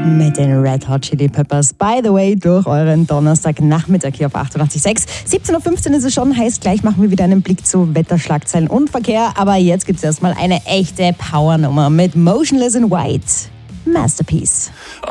mit den Red Hot Chili Peppers. By the way, durch euren Donnerstagnachmittag hier auf 88.6. 17.15 Uhr ist es schon, heißt gleich machen wir wieder einen Blick zu Wetterschlagzeilen und Verkehr. Aber jetzt gibt es erstmal eine echte Powernummer mit Motionless in White. Masterpiece.